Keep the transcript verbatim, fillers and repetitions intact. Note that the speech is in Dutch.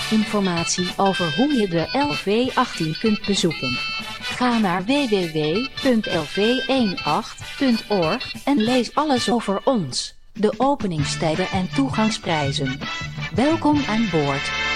Informatie over hoe je de L V achttien kunt bezoeken. Ga naar w w w punt l v achttien punt org en lees alles over ons, de openingstijden en toegangsprijzen. Welkom aan boord.